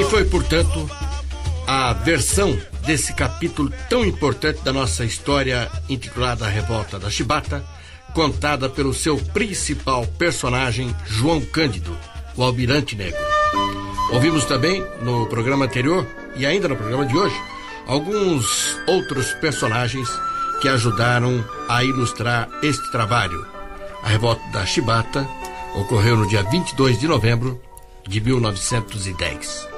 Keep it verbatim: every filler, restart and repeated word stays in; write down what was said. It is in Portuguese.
E foi, portanto, a versão desse capítulo tão importante da nossa história, intitulada A Revolta da Chibata, contada pelo seu principal personagem, João Cândido, o Almirante Negro. Ouvimos também, no programa anterior, e ainda no programa de hoje, alguns outros personagens que ajudaram a ilustrar este trabalho. A Revolta da Chibata ocorreu no dia vinte e dois de novembro de mil novecentos e dez.